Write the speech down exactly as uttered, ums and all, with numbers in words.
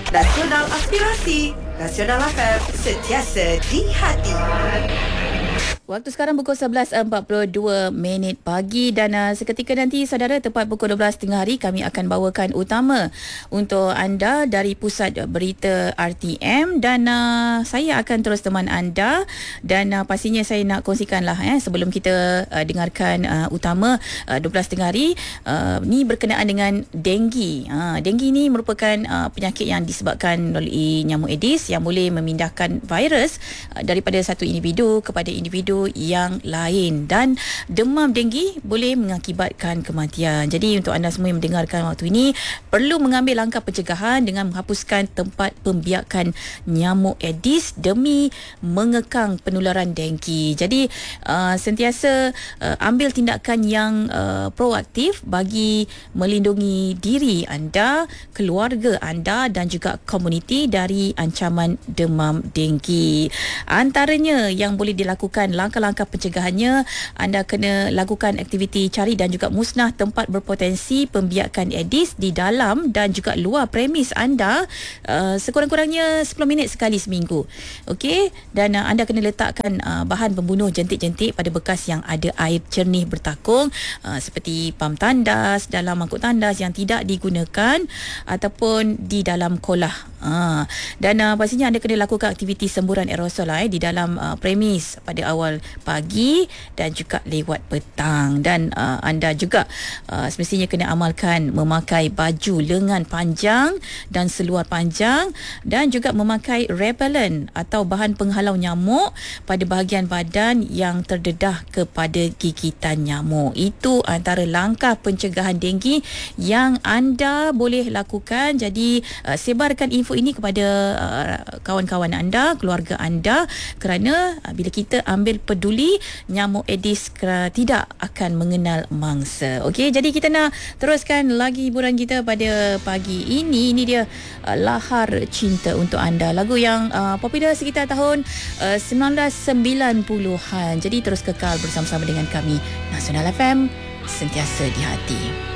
Nasional Aspirasi, Nasional F M, sentiasa di hati. Waktu sekarang pukul sebelas empat puluh dua minit pagi dan uh, seketika nanti saudara tepat pukul dua belas tengah hari kami akan bawakan utama untuk anda dari Pusat Berita R T M dan uh, saya akan terus teman anda dan uh, pastinya saya nak kongsikanlah eh, sebelum kita uh, dengarkan uh, utama uh, dua belas tengah hari uh, ni berkenaan dengan denggi. Uh, denggi ni merupakan uh, penyakit yang disebabkan oleh nyamuk Aedes yang boleh memindahkan virus uh, daripada satu individu kepada individu yang lain dan demam denggi boleh mengakibatkan kematian. Jadi untuk anda semua yang mendengarkan waktu ini perlu mengambil langkah pencegahan dengan menghapuskan tempat pembiakan nyamuk Aedes demi mengekang penularan denggi. Jadi uh, sentiasa uh, ambil tindakan yang uh, proaktif bagi melindungi diri anda, keluarga anda dan juga komuniti dari ancaman demam denggi. Antaranya yang boleh dilakukan langkah-langkah pencegahannya, anda kena lakukan aktiviti cari dan juga musnah tempat berpotensi pembiakan Aedes di dalam dan juga luar premis anda uh, sekurang-kurangnya sepuluh minit sekali seminggu. Okey, dan uh, anda kena letakkan uh, bahan pembunuh jentik-jentik pada bekas yang ada air jernih bertakung uh, seperti pam tandas, dalam mangkuk tandas yang tidak digunakan ataupun di dalam kolah. Uh, dan uh, pastinya anda kena lakukan aktiviti semburan aerosol eh, di dalam uh, premis pada awal pagi dan juga lewat petang dan uh, anda juga uh, semestinya kena amalkan memakai baju lengan panjang dan seluar panjang dan juga memakai repellent atau bahan penghalau nyamuk pada bahagian badan yang terdedah kepada gigitan nyamuk. Itu antara langkah pencegahan denggi yang anda boleh lakukan. Jadi uh, sebarkan info ini kepada uh, kawan-kawan anda, keluarga anda kerana uh, bila kita ambil peduli, nyamuk Aedes tidak akan mengenal mangsa. Okey, jadi kita nak teruskan lagi hiburan kita pada pagi ini. Ini dia uh, Lahar Cinta untuk anda. Lagu yang uh, popular sekitar tahun uh, sembilan belas sembilan puluhan. Jadi terus kekal bersama-sama dengan kami Nasional F M, sentiasa di hati.